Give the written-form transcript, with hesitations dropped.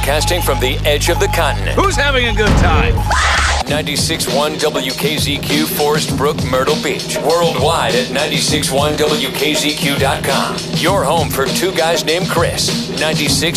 broadcasting from the edge of the continent. Who's having a good time? 96.1 WKZQ, Forest Brook, Myrtle Beach. Worldwide at 96.1WKZQ.com. Your home for two guys named Chris. 96.